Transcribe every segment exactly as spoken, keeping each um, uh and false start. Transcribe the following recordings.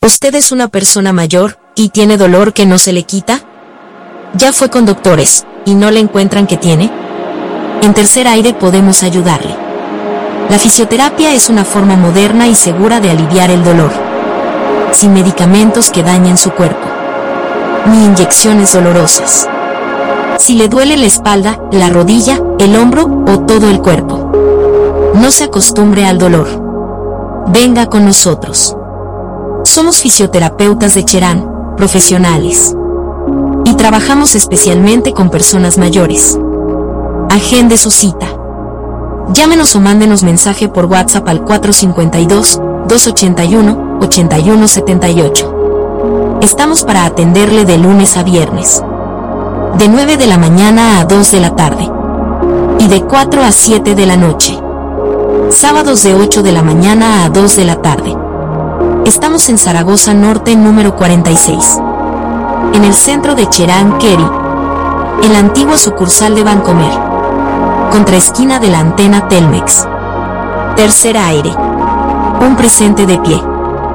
¿Usted es una persona mayor y tiene dolor que no se le quita? ¿Ya fue con doctores y no le encuentran que tiene? En Tercer Aire podemos ayudarle. La fisioterapia es una forma moderna y segura de aliviar el dolor, sin medicamentos que dañen su cuerpo, ni inyecciones dolorosas. Si le duele la espalda, la rodilla, el hombro o todo el cuerpo, no se acostumbre al dolor. Venga con nosotros. Somos fisioterapeutas de Cherán, profesionales, y trabajamos especialmente con personas mayores. Agende su cita. Llámenos o mándenos mensaje por WhatsApp al cuatro cinco dos, dos ocho uno, ocho uno siete ocho. Estamos para atenderle de lunes a viernes, de nueve de la mañana a dos de la tarde, y de cuatro a siete de la noche. Sábados de ocho de la mañana a dos de la tarde. Estamos en Zaragoza Norte número cuarenta y seis, en el centro de Cherán Keri, en la antigua sucursal de Bancomer, contra esquina de la antena Telmex. Tercer Aire, un presente de pie.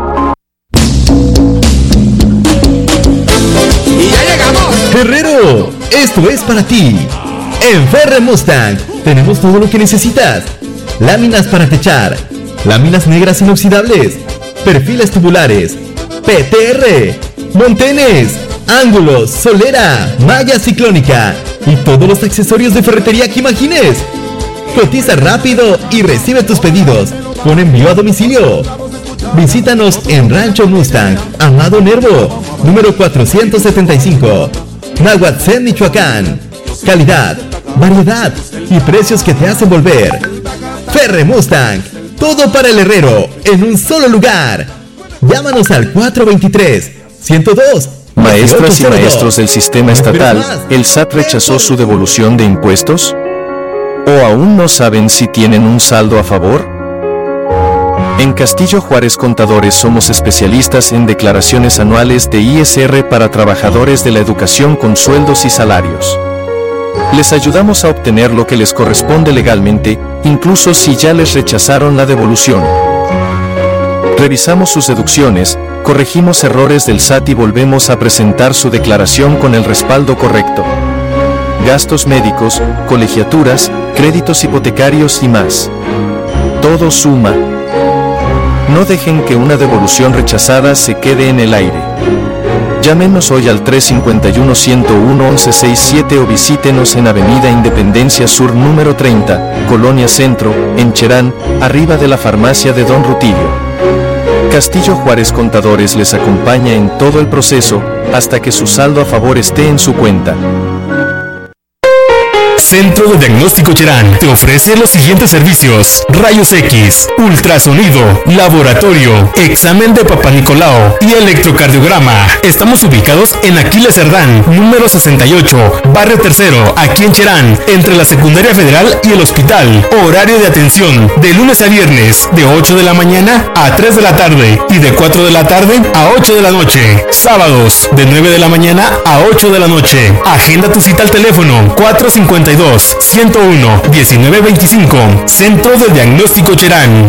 ¡Y ya llegamos! Herrero, esto es para ti. En Ferre Mustang tenemos todo lo que necesitas. Láminas para techar, láminas negras inoxidables, perfiles tubulares, P T R, montenes, ángulos, solera, malla ciclónica y todos los accesorios de ferretería que imagines. Cotiza rápido y recibe tus pedidos con envío a domicilio. Visítanos en Rancho Mustang, Amado Nervo, número cuatrocientos setenta y cinco, Nahuatzén, Michoacán. Calidad, variedad y precios que te hacen volver. Ferre Mustang, todo para el herrero en un solo lugar. Llámanos al cuatro dos tres, ciento dos. Maestras y maestros del sistema estatal, ¿el S A T rechazó su devolución de impuestos? ¿O aún no saben si tienen un saldo a favor? En Castillo Juárez Contadores somos especialistas en declaraciones anuales de I S R para trabajadores de la educación con sueldos y salarios. Les ayudamos a obtener lo que les corresponde legalmente, incluso si ya les rechazaron la devolución. Revisamos sus deducciones, corregimos errores del S A T y volvemos a presentar su declaración con el respaldo correcto. Gastos médicos, colegiaturas, créditos hipotecarios y más. Todo suma. No dejen que una devolución rechazada se quede en el aire. Llámenos hoy al tres cinco uno, uno cero uno, once sesenta y siete o visítenos en Avenida Independencia Sur número treinta, Colonia Centro, en Cherán, arriba de la farmacia de Don Rutilio. Castillo Juárez Contadores les acompaña en todo el proceso, hasta que su saldo a favor esté en su cuenta. Centro de Diagnóstico Cherán te ofrece los siguientes servicios: rayos X, ultrasonido, laboratorio, examen de Papá Nicolau y electrocardiograma. Estamos ubicados en Aquiles Cerdán, número sesenta y ocho, Barrio Tercero, aquí en Cherán, entre la Secundaria Federal y el Hospital. Horario de atención de lunes a viernes, de ocho de la mañana a tres de la tarde y de cuatro de la tarde a ocho de la noche. Sábados, de nueve de la mañana a ocho de la noche. Agenda tu cita al teléfono cuatro cinco dos, ciento uno, diecinueve veinticinco. Centro de Diagnóstico Cherán.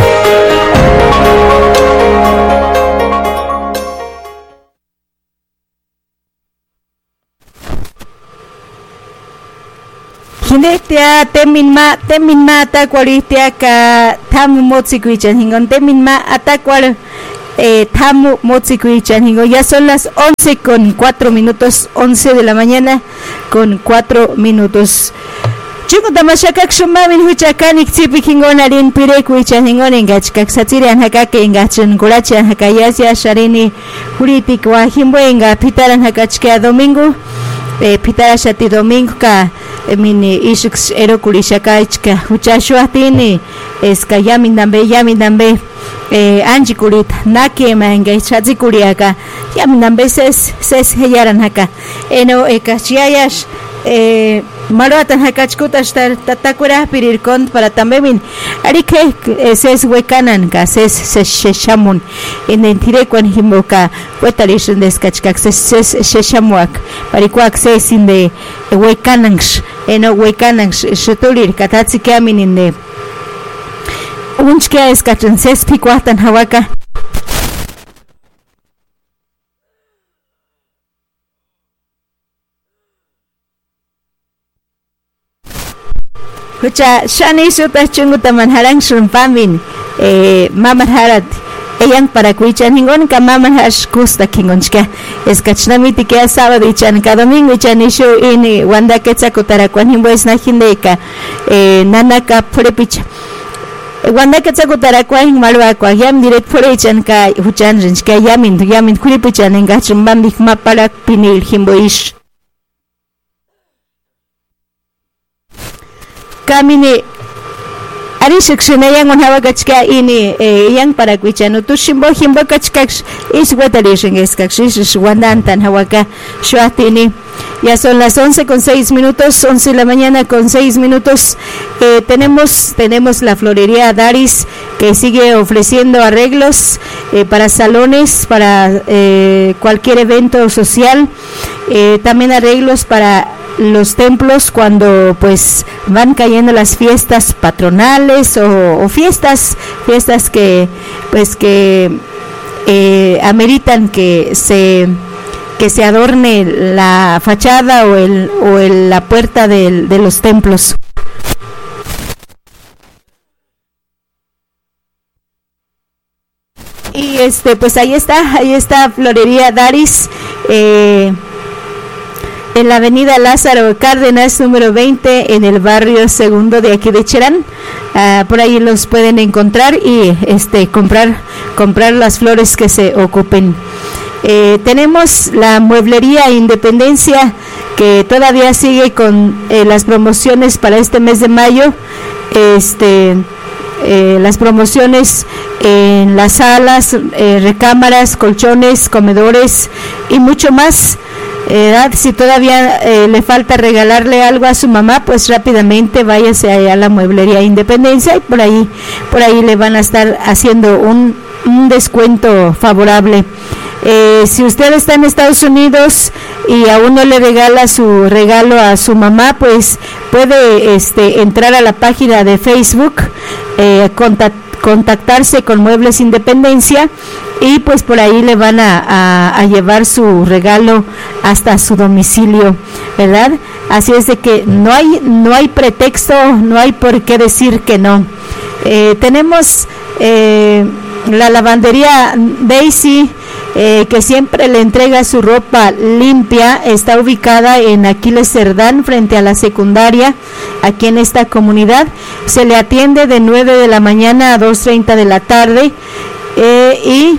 Hinetia teminma teminma atakwalistia ka tamu motsikuichan hingon teminma atakwal eh, tamu motsikuichan hingon. Ya son las once con cuatro minutos, once de la mañana con cuatro minutos. Chungo tamashakak shumamin huchakanik tsipi hingon alin pirekuichan hingon engachkak satirian hakake engachan gulachan hakayasya sharini huritik wa himbuenga pitaran hakachka domingo eh, pitara shati domingo ka mini ishux erokulishakaichka huchashuatini eska yamin dambe yamin dambe eh anjikulit naki manga chatzikuliaka yamin dambe ses ses heyaran haka eno ekashiayash eh maruatan hakachkutas tatakura pirirkon para tambemin arike ses wekanan ka ses seshamun inentirekwan himboka wetalishin deskachkak ses seshamuak parikuak ses inde wekananx eno wekananx shutulir katatsikamin inde unchka eskachan ses pikuatan hawaka Hucha shani suta chunguta manharang shrumpamin eh mamar harat eyang para kuichan hingon ka mamar hash kusta kingonchka eskachnamiti que sábado y chan ka domingo chan ishu ini wanda ketsa kutara kwan himbo esna hindeka eh nanaka purepicha wanda ketsa kutara kwan malwa kwa yam direct pure chan ka huchan rinchka yamin yamin kuripicha ngachum bambik mapala pinil himbo ish kamine ari shikshina yang on hawa kachka ini yang para kuichano tu shimbo himbo kachka is wetari shinges kakshish wandantan hawaka shuatini. Ya son las once con seis minutos, once de la mañana con seis minutos. Eh, tenemos tenemos la florería Daris que sigue ofreciendo arreglos eh, para salones, para eh, cualquier evento social, eh, también arreglos para los templos cuando pues van cayendo las fiestas patronales o, o fiestas fiestas que pues que eh, ameritan que se que se adorne la fachada o el o el, la puerta de, de los templos. Y este pues ahí está, ahí está Florería Daris, eh, en la avenida Lázaro Cárdenas número veinte en el barrio Segundo de aquí de Cherán. Uh, por ahí los pueden encontrar y este comprar comprar las flores que se ocupen. Eh, tenemos la mueblería Independencia que todavía sigue con eh, las promociones para este mes de mayo. Este eh, las promociones en las salas, eh, recámaras, colchones, comedores y mucho más. Eh, si todavía eh, le falta regalarle algo a su mamá, pues rápidamente váyase allá a la mueblería Independencia y por ahí por ahí le van a estar haciendo un, un descuento favorable. Eh, si usted está en Estados Unidos y aún no le regala su regalo a su mamá, pues puede este, entrar a la página de Facebook, eh, contact, contactarse con Muebles Independencia y pues por ahí le van a, a, a llevar su regalo hasta su domicilio, ¿verdad? Así es de que no hay no hay pretexto, no hay por qué decir que no. Eh, tenemos eh, la lavandería Daisy, eh, que siempre le entrega su ropa limpia. Está ubicada en Aquiles Cerdán, frente a la secundaria, aquí en esta comunidad. Se le atiende de nueve de la mañana a dos treinta de la tarde, eh, y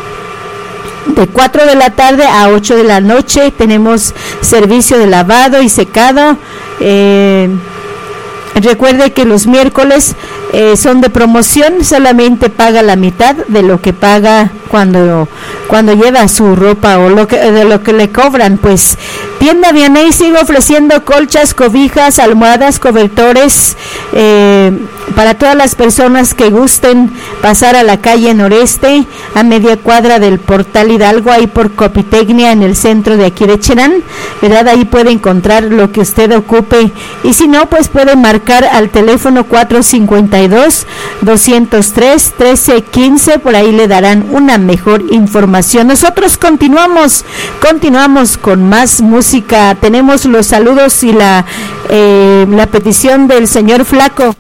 de cuatro de la tarde a ocho de la noche. Tenemos servicio de lavado y secado. Eh, recuerde que los miércoles eh, son de promoción, solamente paga la mitad de lo que paga cuando cuando lleva su ropa o lo que de lo que le cobran. Pues Tienda Vianey sigue ofreciendo colchas, cobijas, almohadas, cobertores eh, para todas las personas que gusten pasar a la calle Noreste, a media cuadra del Portal Hidalgo, ahí por Copitecnia, en el centro de aquí de Cherán, ¿verdad? Ahí puede encontrar lo que usted ocupe, y si no, pues puede marcar al teléfono cuatro cinco dos, dos cero tres, uno tres uno cinco, por ahí le darán una mejor información. Nosotros continuamos, continuamos con más música. Tenemos los saludos y la, eh, la petición del señor Flaco.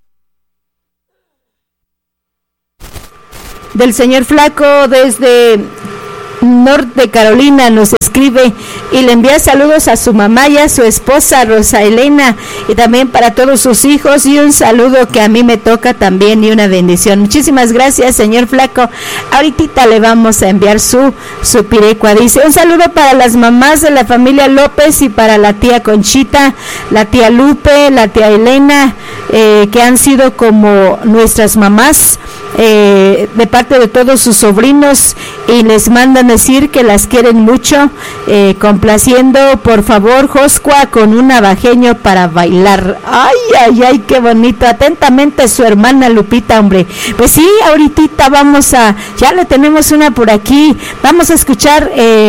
Del señor Flaco desde Norte Carolina nos escribe y le envía saludos a su mamá y a su esposa Rosa Elena, y también para todos sus hijos, y un saludo que a mí me toca también y una bendición. Muchísimas gracias, señor Flaco. Ahorita le vamos a enviar su su pirecua. Dice: un saludo para las mamás de la familia López y para la tía Conchita, la tía Lupe, la tía Elena, eh, que han sido como nuestras mamás, eh, de parte de todos sus sobrinos, y les mandan decir que las quieren mucho, eh, complaciendo por favor Joscua con un navajeño para bailar. Ay, ay, ay, qué bonito. Atentamente su hermana Lupita, hombre. Pues sí, ahorita vamos a, ya le tenemos una por aquí. Vamos a escuchar eh,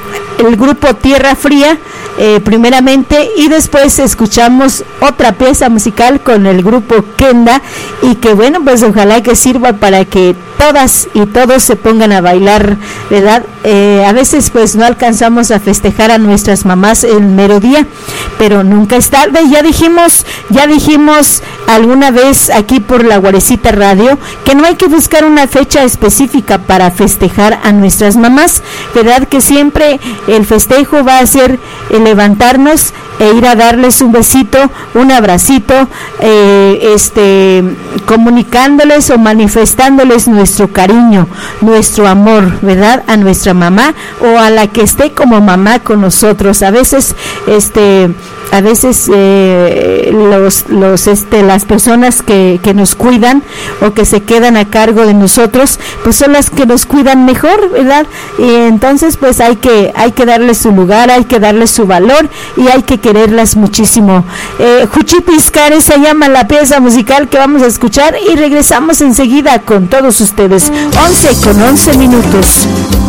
el grupo Tierra Fría, eh, primeramente, y después escuchamos otra pieza musical con el grupo Kenda, y que bueno, pues ojalá que sirva para que todas y todos se pongan a bailar, ¿verdad? Eh, a veces pues no alcanzamos a festejar a nuestras mamás el mero día, pero nunca es tarde. Ya dijimos, ya dijimos alguna vez aquí por la Guarecita Radio que no hay que buscar una fecha específica para festejar a nuestras mamás, ¿verdad? Que siempre el festejo va a ser el levantarnos e ir a darles un besito, un abracito, eh, este, comunicándoles o manifestándoles nuestro cariño, nuestro amor, ¿verdad? A nuestra mamá o a la que esté como mamá con nosotros. A veces, este, a veces eh, los, los, este, las personas que, que nos cuidan o que se quedan a cargo de nosotros, pues son las que nos cuidan mejor, ¿verdad? Y entonces, pues hay que, hay que darles su lugar, hay que darles su valor y hay que quererlas muchísimo. Eh, Juchipiscar se llama la pieza musical que vamos a escuchar y regresamos enseguida con todos ustedes. once con once minutos.